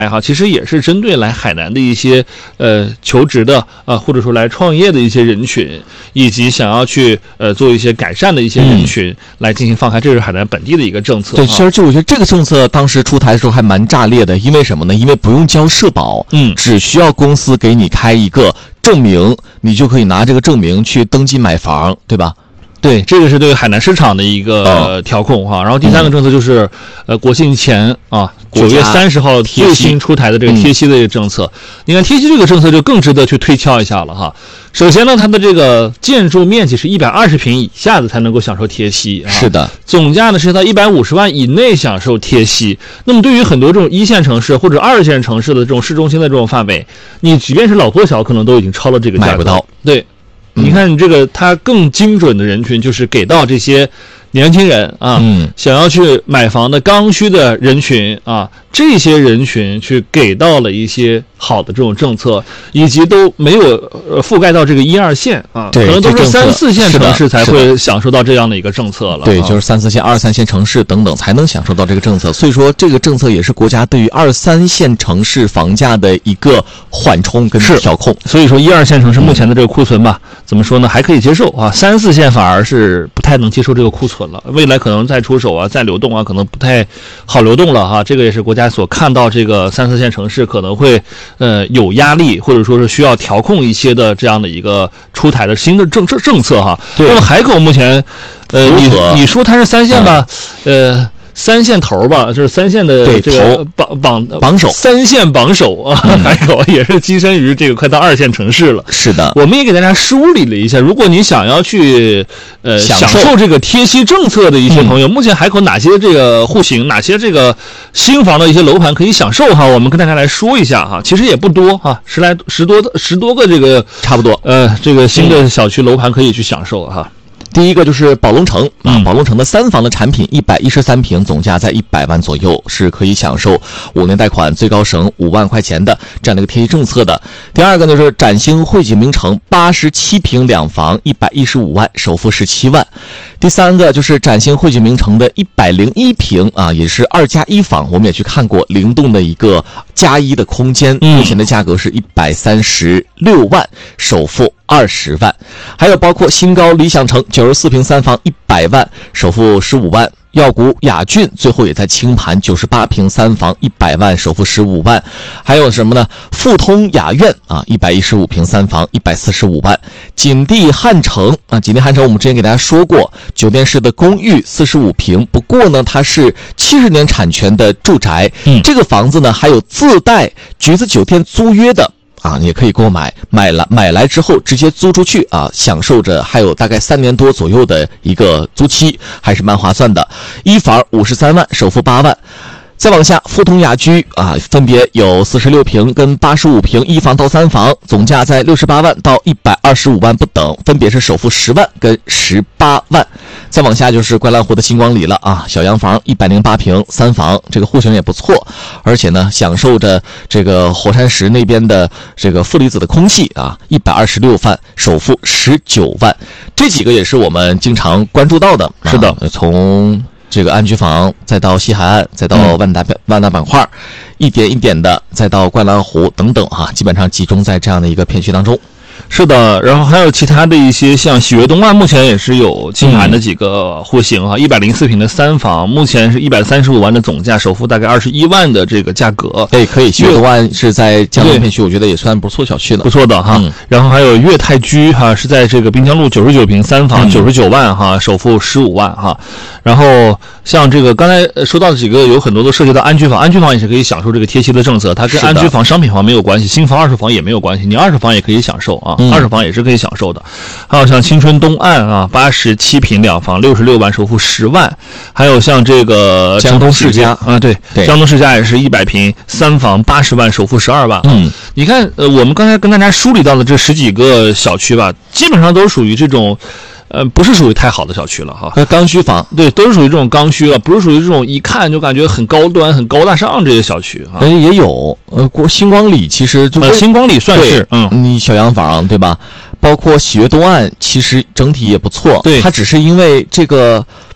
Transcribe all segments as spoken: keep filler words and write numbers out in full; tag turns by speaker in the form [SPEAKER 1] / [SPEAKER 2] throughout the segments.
[SPEAKER 1] 哈，其实也是针对来海南的一些呃求职的啊、呃，或者说来创业的一些人群，以及想要去呃做一些改善的一些人群、嗯、来进行放开，这是海南本地的一个政策。
[SPEAKER 2] 对，其实就我觉得这个政策当时出台的时候还蛮炸裂的，因为什么呢？因为不用交社保，
[SPEAKER 1] 嗯，
[SPEAKER 2] 只需要公司给你开一个证明，你就可以拿这个证明去登记买房，对吧？
[SPEAKER 1] 对，这个是对海南市场的一个、呃、调控哈。然后第三个政策就是，呃，国庆前啊，九月三十号最新出台的这个贴息的这个政策。嗯、你看贴息这个政策就更值得去推敲一下了哈。首先呢，它的这个建筑面积是一百二十平以下的才能够享受贴息，
[SPEAKER 2] 是的。
[SPEAKER 1] 总价呢是在一百五十万以内享受贴息。那么对于很多这种一线城市或者二线城市的这种市中心的这种范围，你即便是老破小，可能都已经超了这个价格，
[SPEAKER 2] 买不到。
[SPEAKER 1] 对。你看这个，它更精准的人群就是给到这些年轻人啊，
[SPEAKER 2] 嗯，想
[SPEAKER 1] 要去买房的刚需的人群啊，这些人群去给到了一些好的这种政策，以及都没有呃覆盖到这个一二线啊，
[SPEAKER 2] 对，
[SPEAKER 1] 可能都是三四线城市才会享受到这样的一个政策了。
[SPEAKER 2] 对，就是三四线、二三线城市等等才能享受到这个政策。所以说，这个政策也是国家对于二三线城市房价的一个缓冲跟调控。
[SPEAKER 1] 所以说，一二线城市目前的这个库存吧，嗯、怎么说呢，还可以接受啊，三四线反而是不太能接受这个库存了。未来可能再出手啊，再流动啊，可能不太好流动了哈。这个也是国家所看到这个三四线城市可能会呃有压力，或者说是需要调控一些的这样的一个出台的新的政政政策哈。那么海口目前，呃，你你说它是三线吧，嗯、呃。三线头吧，就是三线的这个榜榜
[SPEAKER 2] 榜首，
[SPEAKER 1] 三线榜首啊，海口也是跻身于这个快到二线城市了。
[SPEAKER 2] 是的，
[SPEAKER 1] 我们也给大家梳理了一下，如果你想要去呃享受这个贴息政策的一些朋友，嗯、目前海口哪些这个户型，哪些这个新房的一些楼盘可以享受哈？我们跟大家来说一下哈，其实也不多哈，十来十多十多个这个
[SPEAKER 2] 差不多
[SPEAKER 1] 呃这个新的小区楼盘可以去享受哈。
[SPEAKER 2] 第一个就是宝龙城啊，
[SPEAKER 1] 嗯、
[SPEAKER 2] 宝龙城的三房的产品，一百一十三平，总价在一百万左右，是可以享受五年贷款，最高省五万块钱的这样的一个贴息政策的。第二个呢是崭新汇景名城，八十七平两房，一百一十五万，首付十七万。第三个就是崭新汇景名城的一百零一平啊，也是二加一房，我们也去看过灵动的一个加一的空间，目前的价格是一百三十六万，首付二十万。还有包括新高理想城九十四平三房一百万，首付十五万。耀谷雅骏最后也在清盘九十八平三房一百万，首付十五万。还有什么呢？富通雅苑啊，一百一十五平三房一百四十五万。锦地汉城啊，锦地汉城我们之前给大家说过，酒店式的公寓四十五平，不过呢它是七十年产权的住宅，
[SPEAKER 1] 嗯，
[SPEAKER 2] 这个房子呢还有自带橘子酒店租约的。啊，你也可以购买，买来买来之后直接租出去啊，享受着还有大概三年多左右的一个租期，还是蛮划算的。一房五十三万，首付八万。再往下，富通雅居啊，分别有四十六平跟八十五平，一房到三房，总价在六十八万到一百二十五万不等，分别是首付十万跟十八万。再往下就是观澜湖的星光里了啊，小洋房一百零八平三房，这个户型也不错，而且呢享受着这个火山石那边的这个负离子的空气啊，一百二十六万，首付十九万。这几个也是我们经常关注到的。
[SPEAKER 1] 是的，
[SPEAKER 2] 啊、从这个安居房，再到西海岸，再到万达、嗯、万达板块，一点一点的，再到观澜湖等等哈，基本上集中在这样的一个片区当中。
[SPEAKER 1] 是的，然后还有其他的一些，像喜悦东岸目前也是有清盘的几个户型哈，一百零四平的三房，目前是一百三十五万的总价，首付大概二十一万的这个价格。
[SPEAKER 2] 对，可以。喜悦东岸是在江南片区，我觉得也算不错小区了，
[SPEAKER 1] 不错的哈。嗯、然后还有悦泰居哈，是在这个滨江路九十九平三房，九十九万哈，首付十五万哈。然后像这个刚才说到的几个，有很多都涉及到安居房，安居房也是可以享受这个贴息的政策，它跟安居房、商品房没有关系，新房、二手房也没有关系，你二手房也可以享受啊。嗯、二手房也是可以享受的。还有像青春东岸啊，八十七平两房，六十六万，首付十万。还有像这个
[SPEAKER 2] 江东世家
[SPEAKER 1] 啊，对，
[SPEAKER 2] 对
[SPEAKER 1] 江东世家也是一百平三房，八十万，首付十二万。
[SPEAKER 2] 嗯，
[SPEAKER 1] 你看，呃，我们刚才跟大家梳理到的这十几个小区吧，基本上都属于这种。呃，不是属于太好的小区了哈，
[SPEAKER 2] 刚需房，
[SPEAKER 1] 对，都是属于这种刚需了，不是属于这种一看就感觉很高端、很高大上这些小区啊。
[SPEAKER 2] 哎，也有，呃，星光里其实就、
[SPEAKER 1] 呃、星光里算是，嗯，
[SPEAKER 2] 你小洋房对吧？包括喜悦东岸，其实整体也不错，
[SPEAKER 1] 对，
[SPEAKER 2] 它只是因为这个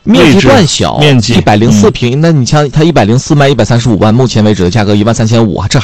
[SPEAKER 2] 面积段小，
[SPEAKER 1] 面积
[SPEAKER 2] 一百零四平，嗯、那你像它一百零四卖一百三十五万，目前为止的价格一万三千五，这还